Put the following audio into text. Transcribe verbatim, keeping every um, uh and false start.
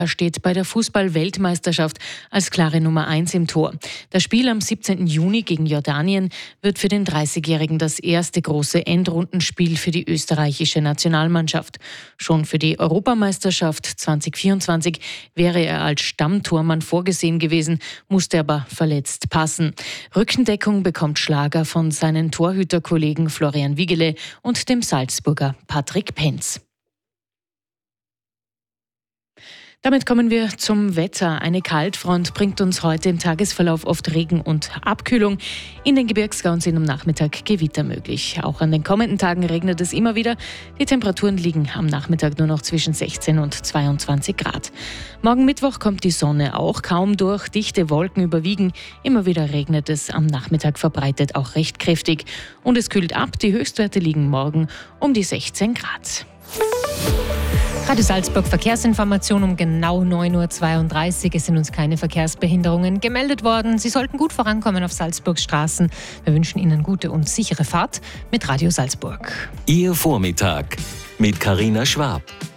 Er steht bei der Fußball-Weltmeisterschaft als klare Nummer eins im Tor. Das Spiel am siebzehnten Juni gegen Jordanien wird für den dreißigjährigen das erste große Endrundenspiel für die österreichische Nationalmannschaft. Schon für die Europameisterschaft zwanzig vierundzwanzig wäre er als Stammtormann vorgesehen gewesen, musste aber verletzt passen. Rückendeckung bekommt Schlager von seinen Torhüterkollegen Florian Wiegele und dem Salzburger Patrick Penz. Damit kommen wir zum Wetter. Eine Kaltfront bringt uns heute im Tagesverlauf oft Regen und Abkühlung. In den Gebirgsgauern sind am Nachmittag Gewitter möglich. Auch an den kommenden Tagen regnet es immer wieder. Die Temperaturen liegen am Nachmittag nur noch zwischen sechzehn und zweiundzwanzig Grad. Morgen Mittwoch kommt die Sonne auch kaum durch. Dichte Wolken überwiegen. Immer wieder regnet es am Nachmittag verbreitet auch recht kräftig. Und es kühlt ab. Die Höchstwerte liegen morgen um die sechzehn Grad. Radio Salzburg Verkehrsinformation um genau neun Uhr zweiunddreißig. Es sind uns keine Verkehrsbehinderungen gemeldet worden. Sie sollten gut vorankommen auf Salzburgs Straßen. Wir wünschen Ihnen gute und sichere Fahrt mit Radio Salzburg. Ihr Vormittag mit Carina Schwab.